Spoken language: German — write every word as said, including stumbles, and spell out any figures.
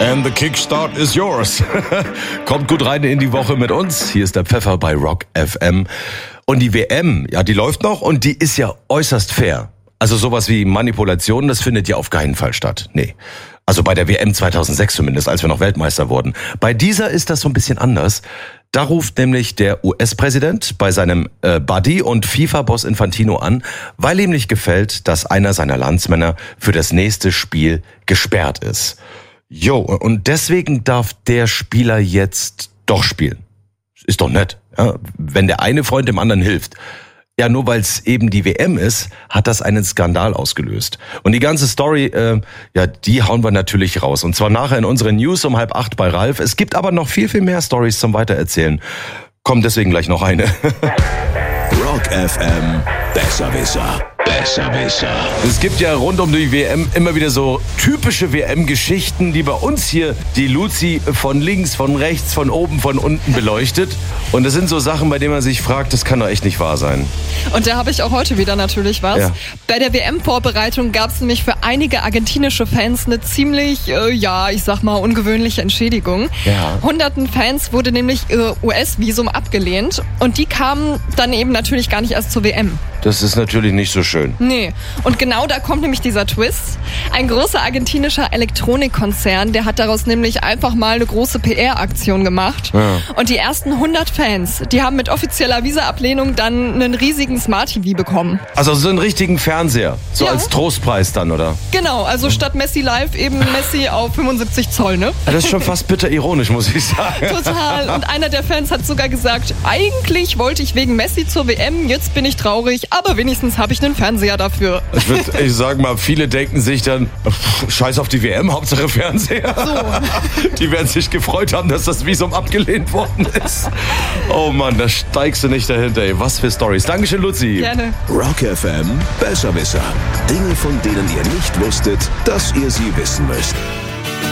And the kickstart is yours. Kommt gut rein in die Woche mit uns. Hier ist der Pfeffer bei Rock F M. Und die W M, ja, die läuft noch und die ist ja äußerst fair. Also sowas wie Manipulation, das findet ja auf keinen Fall statt. Nee. Also bei der W M zweitausendsechs zumindest, als wir noch Weltmeister wurden. Bei dieser ist das so ein bisschen anders. Da ruft nämlich der U S-Präsident bei seinem äh, Buddy und FIFA-Boss Infantino an, weil ihm nicht gefällt, dass einer seiner Landsmänner für das nächste Spiel gesperrt ist. Jo, und deswegen darf der Spieler jetzt doch spielen. Ist doch nett, ja? Wenn der eine Freund dem anderen hilft. Ja, nur weil es eben die W M ist, hat das einen Skandal ausgelöst. Und die ganze Story, äh, ja, die hauen wir natürlich raus. Und zwar nachher in unseren News um halb acht bei Ralf. Es gibt aber noch viel, viel mehr Stories zum Weitererzählen. Kommt deswegen gleich noch eine. Rock F M, Besserwisser. Besserwisser. Es gibt ja rund um die W M immer wieder so typische W M-Geschichten, die bei uns hier die Luzi von links, von rechts, von oben, von unten beleuchtet. Und das sind so Sachen, bei denen man sich fragt, das kann doch echt nicht wahr sein. Und da habe ich auch heute wieder natürlich was. Ja. Bei der W M-Vorbereitung gab es nämlich für einige argentinische Fans eine ziemlich, äh, ja, ich sag mal, ungewöhnliche Entschädigung. Ja. Hunderten Fans wurde nämlich ihr U S-Visum abgelehnt und die kamen dann eben natürlich gar nicht erst zur W M. Das ist natürlich nicht so schön. Nee, und genau da kommt nämlich dieser Twist. Ein großer argentinischer Elektronikkonzern, der hat daraus nämlich einfach mal eine große P R-Aktion gemacht. Ja. Und die ersten hundert Fans, die haben mit offizieller Visa-Ablehnung dann einen riesigen Smart-T V bekommen. Also so einen richtigen Fernseher, so Ja. als Trostpreis dann, oder? Genau, also statt Messi Live eben Messi auf fünfundsiebzig Zoll, ne? Ja, das ist schon fast bitter ironisch, muss ich sagen. Total. Und einer der Fans hat sogar gesagt, eigentlich wollte ich wegen Messi zur W M, jetzt bin ich traurig, aber wenigstens habe ich einen Fernseher dafür. Ich würde ich sag mal, viele denken sich dann, pff, scheiß auf die W M, Hauptsache Fernseher. So. Die werden sich gefreut haben, dass das Visum abgelehnt worden ist. Oh Mann, da steigst du nicht dahinter, ey. Was für Storys. Dankeschön, Luzi. Gerne. Rock F M, Besserwisser. Dinge, von denen ihr nicht wusstet, dass ihr sie wissen müsst.